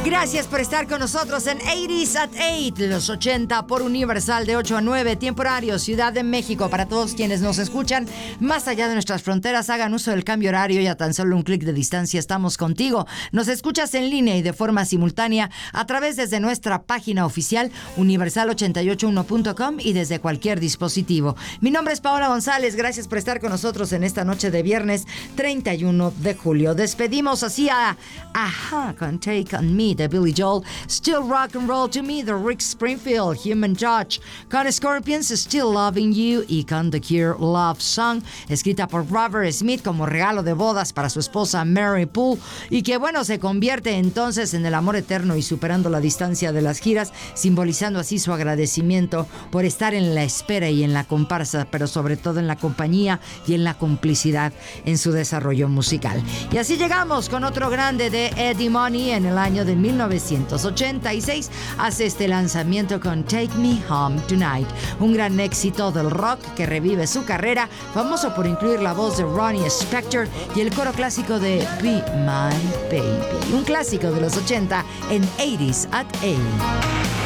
Gracias por estar con nosotros en 80s at 8, los 80 por Universal de 8 a 9, tiempo horario, Ciudad de México. Para todos quienes nos escuchan más allá de nuestras fronteras, hagan uso del cambio horario y a tan solo un clic de distancia estamos contigo. Nos escuchas en línea y de forma simultánea a través desde nuestra página oficial universal881.com y desde cualquier dispositivo. Mi nombre es Paola González, gracias por estar con nosotros en esta noche de viernes 31 de julio. Despedimos así a Ajá con Take On Me de Billy Joel, Still Rock and Roll to Me de Rick Springfield, Human Touch con Scorpions, Still Loving You, y con The Cure, Love Song, escrita por Robert Smith como regalo de bodas para su esposa Mary Poole, y que bueno, se convierte entonces en el amor eterno y superando la distancia de las giras, simbolizando así su agradecimiento por estar en la espera y en la comparsa, pero sobre todo en la compañía y en la complicidad en su desarrollo musical. Y así llegamos con otro grande de Eddie Money. En el año de 1986 hace este lanzamiento con Take Me Home Tonight, un gran éxito del rock que revive su carrera, famoso por incluir la voz de Ronnie Spector y el coro clásico de Be My Baby, un clásico de los 80 en 80s at 8.